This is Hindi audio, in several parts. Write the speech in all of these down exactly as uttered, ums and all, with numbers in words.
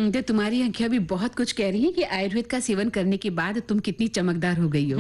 हम्म, तो तुम्हारी आंखें भी बहुत कुछ कह रही हैं कि आयुर्वेद का सेवन करने के बाद तुम कितनी चमकदार हो गई हो।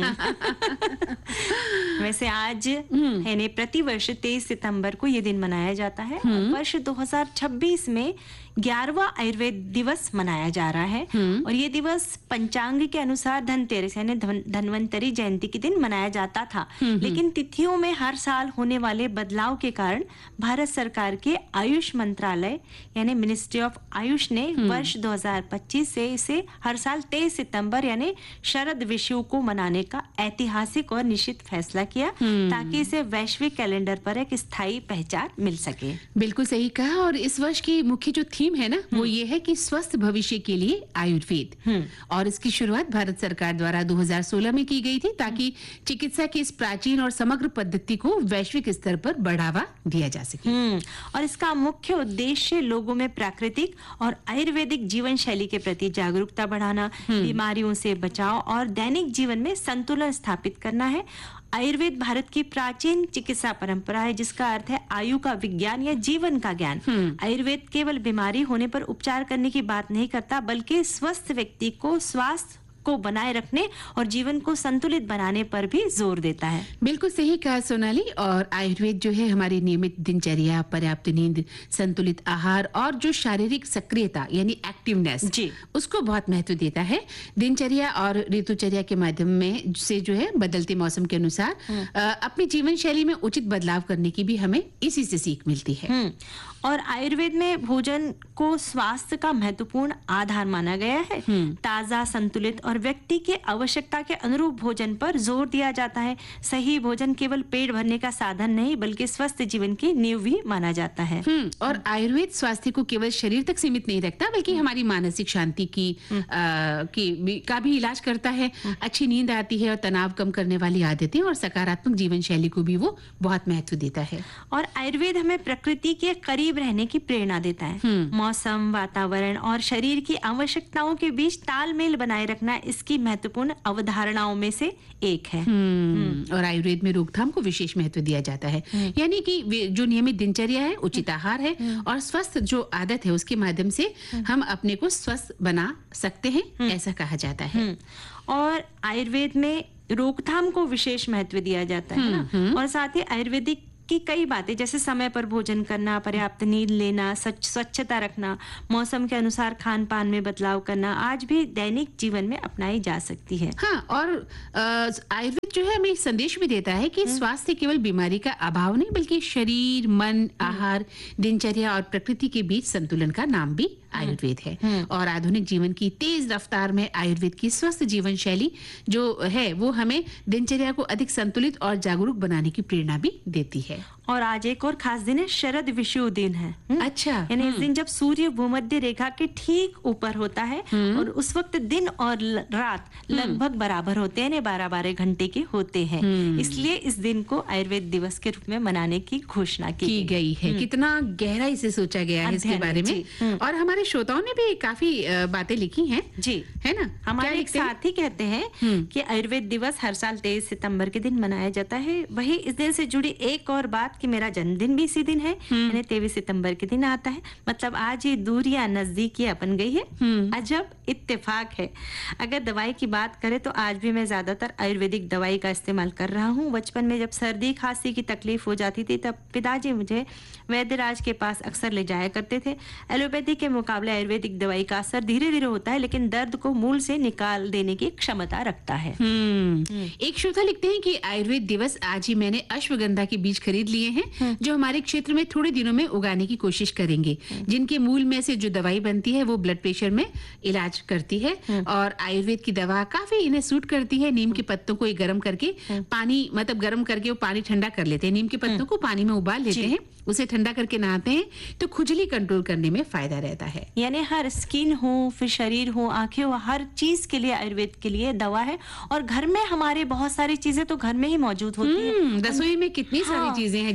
वैसे आज है ने प्रति वर्ष तेईस सितंबर को ये दिन मनाया जाता है। वर्ष दो हज़ार छब्बीस में ग्यारहवां आयुर्वेद दिवस मनाया जा रहा है और ये दिवस पंचांग के अनुसार धनतेरस यानी धन, धन्वंतरी जयंती के दिन मनाया जाता था। लेकिन तिथियों में हर साल होने वाले बदलाव के कारण भारत सरकार के आयुष मंत्रालय यानी मिनिस्ट्री ऑफ आयुष ने वर्ष दो हज़ार पच्चीस से इसे हर साल तेईस सितंबर यानी शरद विषु को मनाने का ऐतिहासिक और निश्चित फैसला किया ताकि इसे वैश्विक कैलेंडर पर एक स्थायी पहचान मिल सके। बिल्कुल सही कहा। और इस वर्ष की मुख्य जो थीम है ना वो ये है कि स्वस्थ भविष्य के लिए आयुर्वेद, और इसकी शुरुआत भारत सरकार द्वारा दो हज़ार सोलह में की गई थी ताकि चिकित्सा की इस प्राचीन और समग्र पद्धति को वैश्विक स्तर पर बढ़ावा दिया जा सके। और इसका मुख्य उद्देश्य लोगों में प्राकृतिक और आयुर्वेदिक जीवन शैली के प्रति जागरूकता बढ़ाना, बीमारियों से बचाव और दैनिक जीवन में संतुलन स्थापित करना है। आयुर्वेद भारत की प्राचीन चिकित्सा परंपरा है जिसका अर्थ है आयु का विज्ञान या जीवन का ज्ञान। आयुर्वेद केवल बीमारी होने पर उपचार करने की बात नहीं करता बल्कि स्वस्थ व्यक्ति को स्वास्थ्य को बनाए रखने और जीवन को संतुलित बनाने पर भी जोर देता है। बिल्कुल सही कहा सोनाली। और आयुर्वेद जो है हमारी नियमित दिनचर्या, पर्याप्त नींद, संतुलित आहार और जो शारीरिक सक्रियता यानी एक्टिवनेस जी उसको बहुत महत्व देता है। दिनचर्या और ऋतुचर्या के माध्यम में से जो है बदलते मौसम के अनुसार अपनी जीवन शैली में उचित बदलाव करने की भी हमें इसी से सीख मिलती है। और आयुर्वेद में भोजन को स्वास्थ्य का महत्वपूर्ण आधार माना गया है। ताजा, संतुलित और व्यक्ति के आवश्यकता के अनुरूप भोजन पर जोर दिया जाता है। सही भोजन केवल पेट भरने का साधन नहीं बल्कि स्वस्थ जीवन की नींव भी माना जाता है। और आयुर्वेद स्वास्थ्य को केवल शरीर तक सीमित नहीं रखता बल्कि हमारी मानसिक शांति की, आ, की भी, का भी इलाज करता है। अच्छी नींद आती है और तनाव कम करने वाली आदतें और सकारात्मक जीवन शैली को भी वो बहुत महत्व देता है। और आयुर्वेद हमें प्रकृति के करीब रहने की प्रेरणा देता है। मौसम, वातावरण और शरीर की आवश्यकताओं के बीच तालमेल बनाए रखना इसकी महत्वपूर्ण अवधारणाओं में से एक है। और आयुर्वेद में रोकथाम को विशेष महत्व दिया जाता है, यानी कि जो नियमित दिनचर्या है, उचित आहार है और स्वस्थ जो आदत है उसके माध्यम से हम अपने को स्वस्थ बना सकते हैं, ऐसा कहा जाता है। और आयुर्वेद में रोकथाम को विशेष महत्व दिया जाता है ना। और साथ ही आयुर्वेदिक की कई बातें जैसे समय पर भोजन करना, पर्याप्त नींद लेना, स्वच्छता रखना, मौसम के अनुसार खान पान में बदलाव करना आज भी दैनिक जीवन में अपनाई जा सकती है। हाँ, और आयुर्वेद जो है हमें संदेश भी देता है कि स्वास्थ्य केवल बीमारी का अभाव नहीं बल्कि शरीर, मन, आहार, दिनचर्या और प्रकृति के बीच संतुलन का नाम भी आयुर्वेद है। और आधुनिक जीवन की तेज रफ्तार में आयुर्वेद की स्वस्थ जीवन शैली जो है वो हमें दिनचर्या को अधिक संतुलित और जागरूक बनाने की प्रेरणा भी देती है। और आज एक और खास दिन है, शरद विषु दिन है। अच्छा। यानी इस दिन जब सूर्य भूमध्य रेखा के ठीक ऊपर होता है और उस वक्त दिन और रात लगभग बराबर होते हैं, बारह बारह घंटे के होते हैं। इसलिए इस दिन को आयुर्वेद दिवस के रूप में मनाने की घोषणा की, की गई है। कितना गहराई से सोचा गया है इसके बारे में। और हमारे श्रोताओं ने भी काफी बातें लिखी हैं जी, है ना। हमारे एक साथी कहते हैं कि आयुर्वेद दिवस हर साल तेईस सितंबर के दिन मनाया जाता है। वही इस दिन से जुड़ी एक और बात कि मेरा जन्मदिन भी इसी दिन है, यानी तेईस सितंबर के दिन आता है। मतलब आज ये दूरियां नजदीकियां बन गई है। अजब इत्तेफाक है। अगर दवाई की बात करें तो आज भी मैं ज्यादातर आयुर्वेदिक दवाई का इस्तेमाल कर रहा हूँ। बचपन में जब सर्दी खांसी की तकलीफ हो जाती थी तब पिताजी मुझे वैद्यराज के पास अक्सर ले जाया करते थे। एलोपैथी के मुकाबले आयुर्वेदिक दवाई का असर धीरे धीरे होता है लेकिन दर्द को मूल से निकाल देने की क्षमता रखता है। एक श्रोता लिखते हैं कि आयुर्वेद दिवस आज ही मैंने अश्वगंधा के बीज खरीद लिए हैं जो हमारे क्षेत्र में थोड़े दिनों में उगाने की कोशिश करेंगे, जिनके मूल में से जो दवाई बनती है वो ब्लड प्रेशर में इलाज करती है और आयुर्वेद की दवा काफी इन्हें सूट करती है। नीम के पत्तों को गर्म करके पानी मतलब गर्म करके वो पानी ठंडा कर लेते हैं। नीम के पत्तों को पानी में उबाल लेते हैं, उसे ठंडा करके नहाते हैं तो खुजली कंट्रोल करने में फायदा रहता है। यानी हर स्किन हो, फिर शरीर हो, आंखें हो, हर चीज के लिए आयुर्वेद के लिए दवा है। और घर में हमारे बहुत सारी चीजें तो घर में ही मौजूद होती है। रसोई में कितनी हाँ, सारी चीजें हैं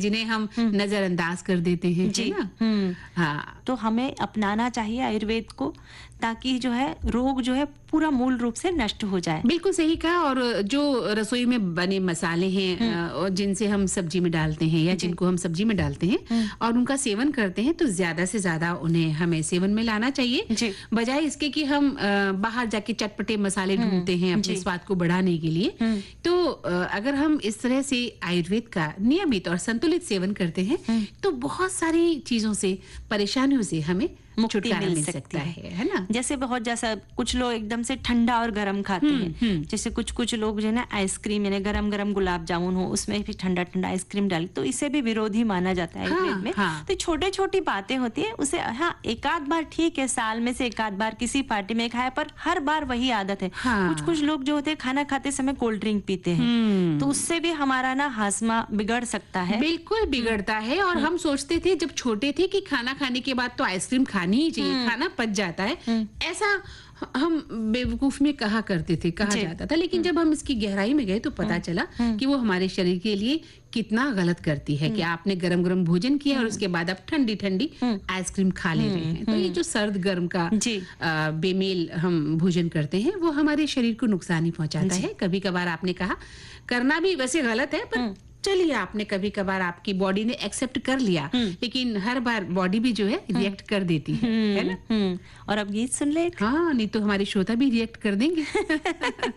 जिन्हें हम नजरअंदाज कर देते हैं, है ना? हम्म हाँ, तो हमें अपनाना चाहिए आयुर्वेद को, ताकि जो है रोग जो है पूरा मूल रूप से नष्ट हो जाए। बिल्कुल सही कहा। और जो रसोई में बने मसाले हैं अ, और जिनसे हम सब्जी में डालते हैं या जिनको हम सब्जी में डालते हैं और उनका सेवन करते हैं, तो ज्यादा से ज्यादा उन्हें हमें सेवन में लाना चाहिए, जी। बजाय इसके कि हम अ, बाहर जाके चटपटे मसाले ढूंढते हैं अपने जी। स्वाद को बढ़ाने के लिए। तो अ, अगर हम इस तरह से आयुर्वेद का नियमित और संतुलित सेवन करते हैं तो बहुत सारी चीजों से, परेशानियों से हमें मुक्ति छुटकारा मिल मिल सकती सकता है। है, है ना? जैसे बहुत जैसा कुछ लोग एकदम से ठंडा और गर्म खाते हैं, जैसे कुछ कुछ लोग जो है ना आइसक्रीम, यानी गरम गरम गुलाब जामुन हो उसमें भी ठंडा ठंडा आइसक्रीम डाली, तो इसे भी विरोधी माना जाता है आयुर्वेद हाँ, में। हाँ। तो छोटे छोटी बातें होती है, उसे हाँ एक आध बार ठीक है, साल में से एक आध बार किसी पार्टी में खाया, पर हर बार वही आदत है। हाँ। कुछ कुछ लोग जो होते हैं खाना खाते समय कोल्ड ड्रिंक पीते हैं, तो उससे भी हमारा ना हाजमा बिगड़ सकता है। बिल्कुल बिगड़ता है। और हम सोचते थे जब छोटे थे कि खाना खाने के बाद तो आइसक्रीम खानी ही चाहिए, खाना पच जाता है, ऐसा हम बेवकूफ में कहा करते थे, कहा जाता था। लेकिन जब हम इसकी गहराई में गए तो पता चला कि वो हमारे शरीर के लिए कितना गलत करती है। कि आपने गरम गरम भोजन किया और उसके बाद आप ठंडी ठंडी आइसक्रीम खा ले रहे हैं, तो ये जो सर्द गर्म का जी। आ, बेमेल हम भोजन करते हैं वो हमारे शरीर को नुकसान ही पहुंचाता है। कभी कभार आपने कहा करना भी वैसे गलत है, पर चलिए आपने कभी कभार आपकी बॉडी ने एक्सेप्ट कर लिया, लेकिन हर बार बॉडी भी जो है रिएक्ट कर देती है, है ना? हम्म और अब गीत सुन ले। हाँ, नहीं तो हमारे श्रोता भी रिएक्ट कर देंगे।